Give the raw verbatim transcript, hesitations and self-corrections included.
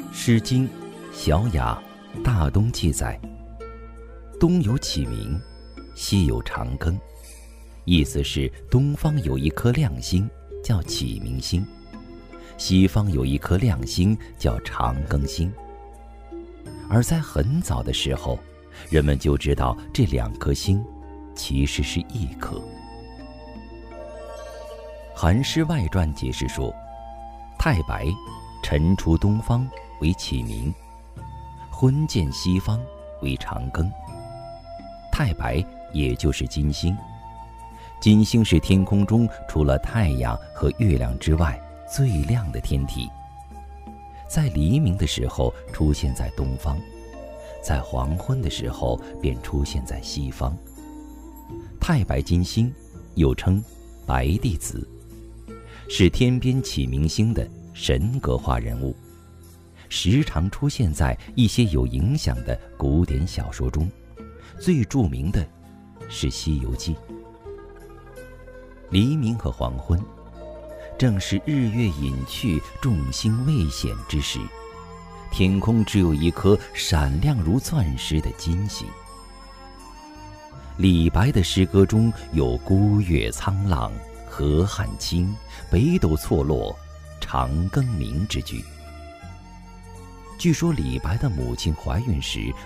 诗经·小雅·大东记载：东有启明，西有长庚。意思是东方有一颗亮星叫启明星，西方有一颗亮星叫长庚星。而在很早的时候，人们就知道这两颗星其实是一颗。《韩诗外传》解释说，太白晨出东方为启明，昏见西方为长庚。太白也就是金星，金星是天空中除了太阳和月亮之外最亮的天体，在黎明的时候出现在东方，在黄昏的时候便出现在西方。太白金星又称白帝子，是天边启明星的神格化人物，时常出现在一些有影响的古典小说中，最著名的是《西游记》。黎明和黄昏正是日月隐去，众星未显之时，天空只有一颗闪亮如钻石的金星。李白的诗歌中有孤月苍朗，河汉清，北斗错落，长庚明之句。据说李白的母亲怀孕时